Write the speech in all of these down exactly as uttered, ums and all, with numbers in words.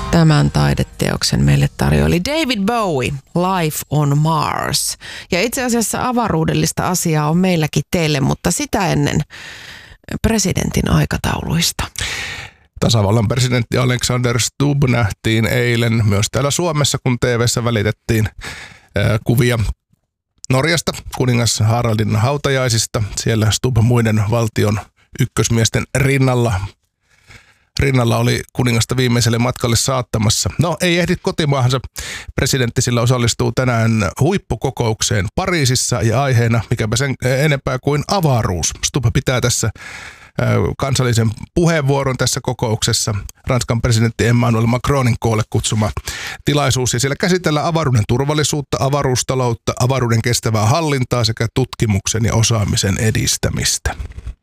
Tämän taideteoksen meille tarjoili David Bowie, Life on Mars. Ja itse asiassa avaruudellista asiaa on meilläkin teille, mutta sitä ennen presidentin aikatauluista. Tasavallan presidentti Alexander Stubb nähtiin eilen myös täällä Suomessa, kun T V:ssä välitettiin ää, kuvia Norjasta, kuningas Haraldin hautajaisista. Siellä Stubb muiden valtion ykkösmiesten rinnalla. Rinnalla oli kuningasta viimeiselle matkalle saattamassa. No, ei ehdi kotimaahansa. Presidentti sillä osallistuu tänään huippukokoukseen Pariisissa ja aiheena, mikäpä sen enempää kuin avaruus. Stubb pitää tässä kansallisen puheenvuoron tässä kokouksessa. Ranskan presidentti Emmanuel Macronin koolle kutsuma tilaisuus. Ja siellä käsitellään avaruuden turvallisuutta, avaruustaloutta, avaruuden kestävää hallintaa sekä tutkimuksen ja osaamisen edistämistä.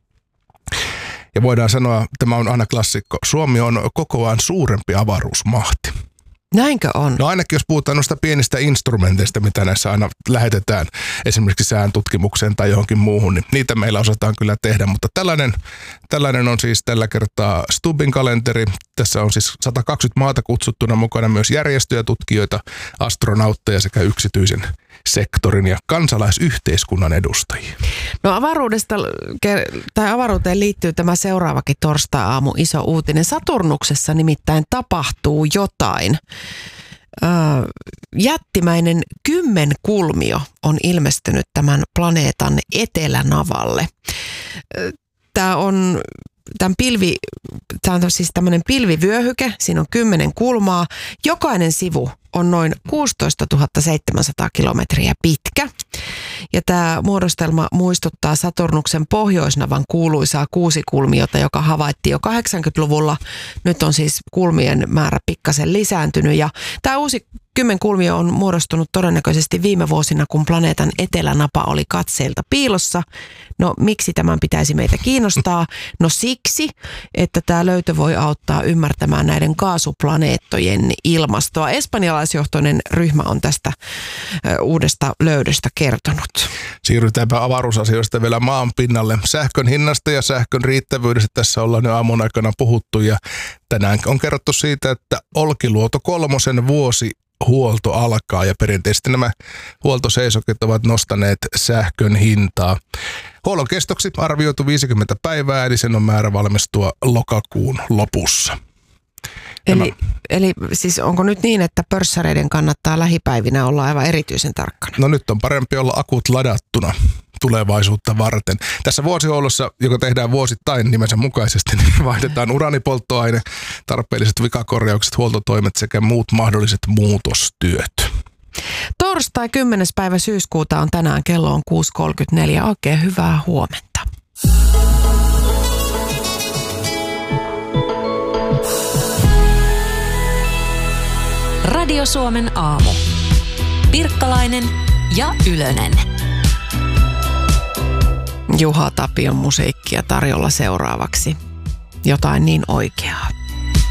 Ja voidaan sanoa, tämä on aina klassikko, Suomi on kokoaan suurempi avaruusmahti. Näinkö on? No ainakin jos puhutaan noista pienistä instrumenteista, mitä näissä aina lähetetään esimerkiksi sään tutkimukseen tai johonkin muuhun, niin niitä meillä osataan kyllä tehdä. Mutta tällainen, tällainen on siis tällä kertaa Stubbin kalenteri. Tässä on siis sata kaksikymmentä maata kutsuttuna, mukana myös järjestöjä, tutkijoita, astronautteja sekä yksityisen sektorin ja kansalaisyhteiskunnan edustajia. No avaruudesta, tai avaruuteen liittyy tämä seuraavakin torstai-aamu iso uutinen. Saturnuksessa nimittäin tapahtuu jotain. Öö, jättimäinen kymmenkulmio on ilmestynyt tämän planeetan etelänavalle. Tämä on... Tämän pilvi, tämä on siis tämmöinen pilvivyöhyke, siinä on kymmenen kulmaa. Jokainen sivu on noin kuusitoistatuhatta seitsemänsataa kilometriä pitkä. Ja tämä muodostelma muistuttaa Saturnuksen pohjoisnavan kuuluisaa kuusikulmiota, joka havaittiin jo kahdeksankymmentäluvulla. Nyt on siis kulmien määrä pikkasen lisääntynyt ja tämä uusi kymmenkulmio on muodostunut todennäköisesti viime vuosina, kun planeetan etelänapa oli katseilta piilossa. No miksi tämän pitäisi meitä kiinnostaa? No siksi, että tämä löytö voi auttaa ymmärtämään näiden kaasuplaneettojen ilmastoa. Espanjalaisjohtoinen ryhmä on tästä uudesta löydöstä kertonut. Siirrytäänpä avaruusasioista vielä maan pinnalle. Sähkön hinnasta ja sähkön riittävyydestä tässä ollaan jo aamun aikana puhuttu ja tänään on kerrottu siitä, että Olkiluoto kolmosen vuosi huolto alkaa ja perinteisesti nämä huoltoseisokit ovat nostaneet sähkön hintaa. Huollon kestoksi arvioitu viisikymmentä päivää, eli sen on määrä valmistua lokakuun lopussa. Eli, eli siis onko nyt niin, että pörssäreiden kannattaa lähipäivinä olla aivan erityisen tarkkana? No nyt on parempi olla akut ladattuna tulevaisuutta varten. Tässä vuosihuollossa, joka tehdään vuosittain nimensä mukaisesti, niin vaihdetaan uraanipolttoaine, tarpeelliset vikakorjaukset, huoltotoimet sekä muut mahdolliset muutostyöt. Torstai kymmenes päivä syyskuuta on tänään, kello on kuusi kolmekymmentäneljä. Oikein hyvää huomenta. Radio Suomen aamu. Pirkkalainen ja Ylönen. Juha Tapion musiikkia tarjolla seuraavaksi. Jotain niin oikeaa.